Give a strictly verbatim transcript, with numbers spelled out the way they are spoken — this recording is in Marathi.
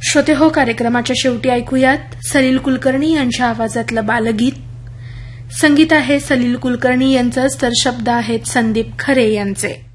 श्रोते हो, कार्यक्रमाच्या शेवटी ऐकूयात सलील कुलकर्णी यांच्या आवाजातलं बालगीत. संगीत आहे सलील कुलकर्णी यांचंच, तर शब्द आहेत संदीप खरे यांचे.